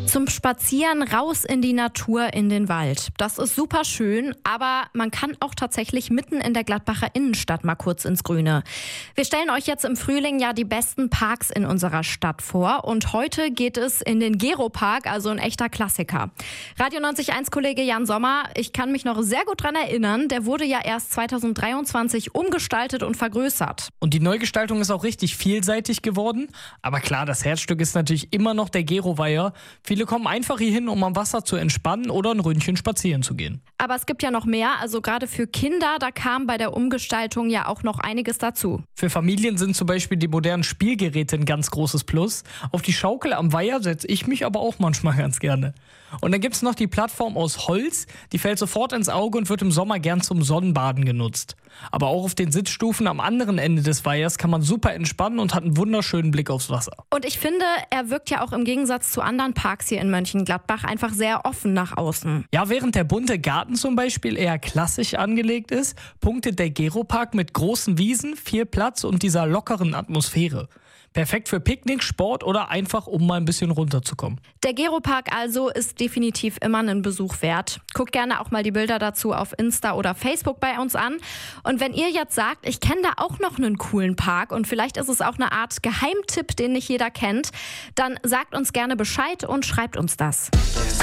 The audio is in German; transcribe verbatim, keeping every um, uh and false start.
Zum Spazieren raus in die Natur, in den Wald. Das ist super schön, aber man kann auch tatsächlich mitten in der Gladbacher Innenstadt mal kurz ins Grüne. Wir stellen euch jetzt im Frühling ja die besten Parks in unserer Stadt vor und heute geht es in den Geropark, also ein echter Klassiker. Radio neunzig Komma eins Kollege Jan Sommer, ich kann mich noch sehr gut dran erinnern, der wurde ja erst zweitausenddreiundzwanzig umgestaltet und vergrößert. Und die Neugestaltung ist auch richtig vielseitig geworden. Aber klar, das Herzstück ist natürlich immer noch der Geroweiher. Viele kommen einfach hier hin, um am Wasser zu entspannen oder ein Ründchen spazieren zu gehen. Aber es gibt ja noch mehr, also gerade für Kinder, da kam bei der Umgestaltung ja auch noch einiges dazu. Für Familien sind zum Beispiel die modernen Spielgeräte ein ganz großes Plus. Auf die Schaukel am Weiher setze ich mich aber auch manchmal ganz gerne. Und dann gibt es noch die Plattform aus Holz, die fällt sofort ins Auge und wird im Sommer gern zum Sonnenbaden genutzt. Aber auch auf den Sitzstufen am anderen Ende des Weihers kann man super entspannen und hat einen wunderschönen Blick aufs Wasser. Und ich finde, er wirkt ja auch im Gegensatz zu anderen Parks hier in Mönchengladbach einfach sehr offen nach außen. Ja, während der bunte Garten zum Beispiel eher klassisch angelegt ist, punktet der Geropark mit großen Wiesen, viel Platz und dieser lockeren Atmosphäre. Perfekt für Picknick, Sport oder einfach, um mal ein bisschen runterzukommen. Der Geropark also ist definitiv immer einen Besuch wert. Guckt gerne auch mal die Bilder dazu auf Insta oder Facebook bei uns an. Und wenn ihr jetzt sagt, ich kenne da auch noch einen coolen Park und vielleicht ist es auch eine Art Geheimtipp, den nicht jeder kennt, dann sagt uns gerne Bescheid und schreibt uns das.